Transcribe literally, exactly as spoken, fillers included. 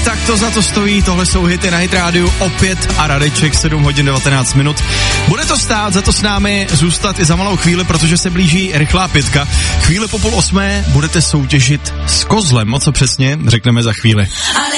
tak to za to stojí, tohle jsou hity na Hit Rádiu, opět a Radeček, sedm hodin devatenáct minut. Bude to stát za to s námi zůstat i za malou chvíli, protože se blíží rychlá pětka. Chvíli po půl osmé budete soutěžit s kozlem, o co přesně, řekneme za chvíli. Ale